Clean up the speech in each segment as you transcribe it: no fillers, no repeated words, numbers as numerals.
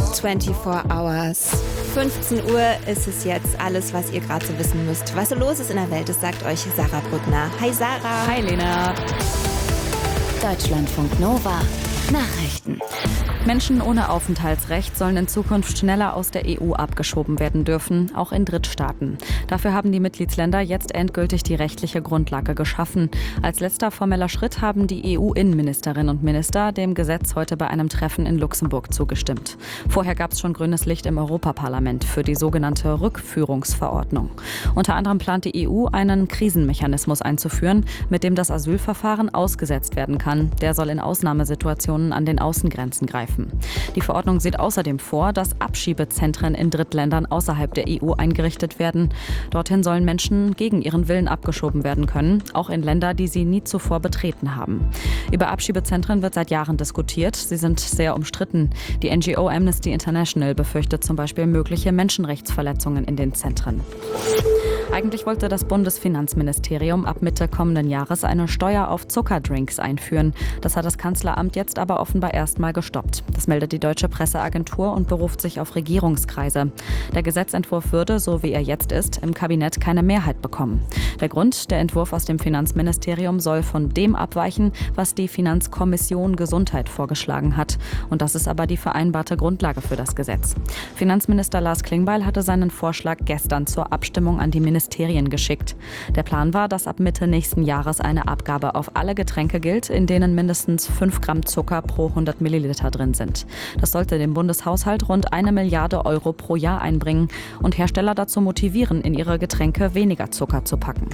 24 Hours. 15 Uhr ist es jetzt. Alles, was ihr gerade so wissen müsst. Was so los ist in der Welt, das sagt euch Sarah Brückner. Hi Sarah. Hi Lena. Deutschlandfunk Nova. Nachrichten. Menschen ohne Aufenthaltsrecht sollen in Zukunft schneller aus der EU abgeschoben werden dürfen, auch in Drittstaaten. Dafür haben die Mitgliedsländer jetzt endgültig die rechtliche Grundlage geschaffen. Als letzter formeller Schritt haben die EU-Innenministerinnen und Minister dem Gesetz heute bei einem Treffen in Luxemburg zugestimmt. Vorher gab es schon grünes Licht im Europaparlament für die sogenannte Rückführungsverordnung. Unter anderem plant die EU, einen Krisenmechanismus einzuführen, mit dem das Asylverfahren ausgesetzt werden kann. Der soll in Ausnahmesituationen an den Außengrenzen greifen. Die Verordnung sieht außerdem vor, dass Abschiebezentren in Drittländern außerhalb der EU eingerichtet werden. Dorthin sollen Menschen gegen ihren Willen abgeschoben werden können, auch in Länder, die sie nie zuvor betreten haben. Über Abschiebezentren wird seit Jahren diskutiert. Sie sind sehr umstritten. Die NGO Amnesty International befürchtet zum Beispiel mögliche Menschenrechtsverletzungen in den Zentren. Eigentlich wollte das Bundesfinanzministerium ab Mitte kommenden Jahres eine Steuer auf Zuckerdrinks einführen. Das hat das Kanzleramt jetzt aber offenbar erstmal gestoppt. Das meldet die deutsche Presseagentur und beruft sich auf Regierungskreise. Der Gesetzentwurf würde, so wie er jetzt ist, im Kabinett keine Mehrheit bekommen. Der Grund, der Entwurf aus dem Finanzministerium soll von dem abweichen, was die Finanzkommission Gesundheit vorgeschlagen hat. Und das ist aber die vereinbarte Grundlage für das Gesetz. Finanzminister Lars Klingbeil hatte seinen Vorschlag gestern zur Abstimmung an die Ministerien geschickt. Der Plan war, dass ab Mitte nächsten Jahres eine Abgabe auf alle Getränke gilt, in denen mindestens 5 Gramm Zucker pro 100 Milliliter drin sind. Das sollte dem Bundeshaushalt rund 1 Milliarde Euro pro Jahr einbringen und Hersteller dazu motivieren, in ihre Getränke weniger Zucker zu packen.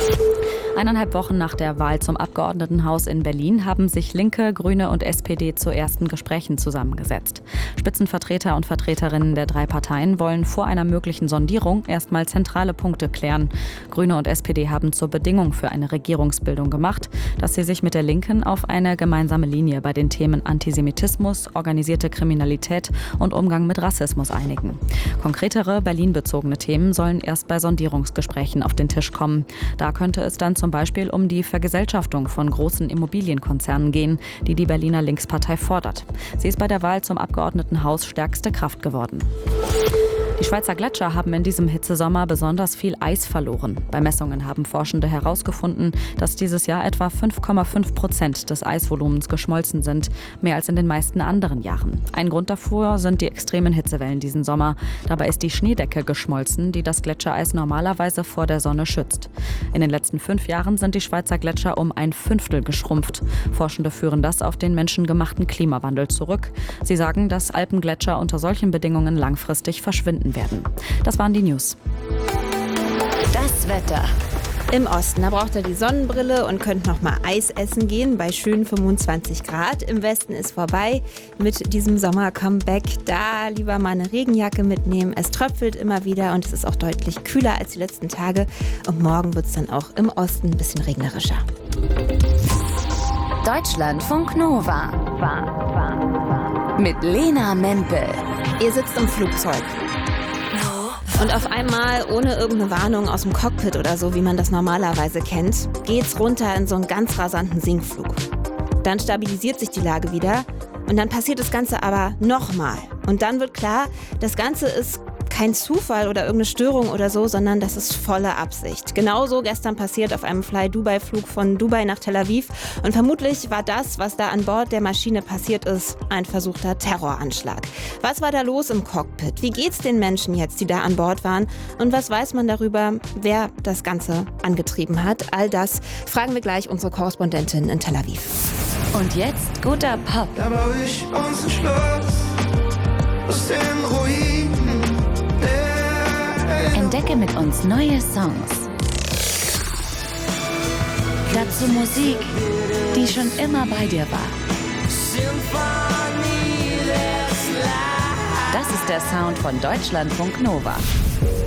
1,5 Wochen nach der Wahl zum Abgeordnetenhaus in Berlin haben sich Linke, Grüne und SPD zu ersten Gesprächen zusammengesetzt. Spitzenvertreter und Vertreterinnen der 3 Parteien wollen vor einer möglichen Sondierung erstmal zentrale Punkte klären. Grüne und SPD haben zur Bedingung für eine Regierungsbildung gemacht, dass sie sich mit der Linken auf eine gemeinsame Linie bei den Themen Antisemitismus, organisierte Kriminalität und Umgang mit Rassismus einigen. Konkretere Berlin-bezogene Themen sollen erst bei Sondierungsgesprächen auf den Tisch kommen. Da könnte es dann zum Beispiel um die Vergesellschaftung von großen Immobilienkonzernen gehen, die die Berliner Linkspartei fordert. Sie ist bei der Wahl zum Abgeordnetenhaus stärkste Kraft geworden. Die Schweizer Gletscher haben in diesem Hitzesommer besonders viel Eis verloren. Bei Messungen haben Forschende herausgefunden, dass dieses Jahr etwa 5,5% des Eisvolumens geschmolzen sind, mehr als in den meisten anderen Jahren. Ein Grund dafür sind die extremen Hitzewellen diesen Sommer. Dabei ist die Schneedecke geschmolzen, die das Gletschereis normalerweise vor der Sonne schützt. In den letzten 5 Jahren sind die Schweizer Gletscher um 1/5 geschrumpft. Forschende führen das auf den menschengemachten Klimawandel zurück. Sie sagen, dass Alpengletscher unter solchen Bedingungen langfristig verschwinden werden. Das waren die News. Das Wetter. Im Osten, da braucht ihr die Sonnenbrille und könnt noch mal Eis essen gehen bei schönen 25 Grad. Im Westen ist vorbei mit diesem Sommer-Comeback. Da lieber mal eine Regenjacke mitnehmen. Es tröpfelt immer wieder und es ist auch deutlich kühler als die letzten Tage. Und morgen wird es dann auch im Osten ein bisschen regnerischer. Deutschlandfunk Nova. Mit Lena Mempel. Ihr sitzt im Flugzeug. Und auf einmal, ohne irgendeine Warnung aus dem Cockpit oder so, wie man das normalerweise kennt, geht's runter in so einen ganz rasanten Sinkflug. Dann stabilisiert sich die Lage wieder und dann passiert das Ganze aber nochmal. Und dann wird klar, das Ganze ist kein Zufall oder irgendeine Störung oder so, sondern das ist volle Absicht. Genauso gestern passiert auf einem Fly-Dubai-Flug von Dubai nach Tel Aviv. Und vermutlich war das, was da an Bord der Maschine passiert ist, ein versuchter Terroranschlag. Was war da los im Cockpit? Wie geht's den Menschen jetzt, die da an Bord waren? Und was weiß man darüber, wer das Ganze angetrieben hat? All das fragen wir gleich unsere Korrespondentin in Tel Aviv. Und jetzt guter Pop. Da baue ich uns ein Schloss aus den Ruinen. Entdecke mit uns neue Songs. Dazu Musik, die schon immer bei dir war. Das ist der Sound von Deutschlandfunk Nova.